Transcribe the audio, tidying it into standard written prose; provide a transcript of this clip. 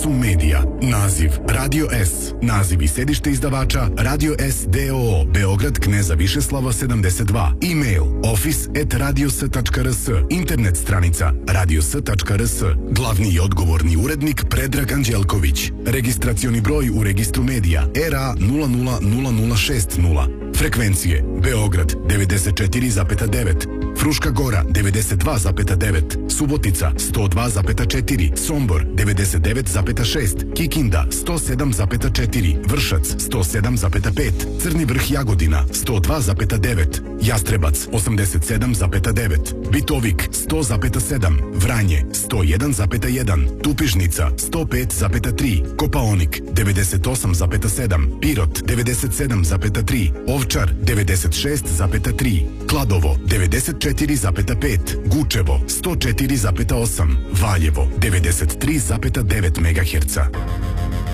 Univerzum Medija. Naziv Radio S. Naziv i sedište izdavača Radio S d.o.o. Beograd, Kneza Višeslava 72. E-mail office@radios.rs. Internet stranica radios.rs. Glavni i odgovorni urednik Predrag Anđelković. Registracioni broj u registru medija RA 000060. Frekvencije Beograd 94,9, Fruška Gora 92,9, Subotica 102,4, Sombor 99,6, Kikinda 107,4, Vršac 107,5, Crni Vrh Jagodina 102,9, Jastrebac 87,9, Bitovik 100,7, Vranje 101,1, Tupižnica 105,3, Kopaonik 98,7, Pirot 97,3, Ovčar 96,3, Kladovo 94,5, Gučevo 104,8, Valjevo 93,9 MHz.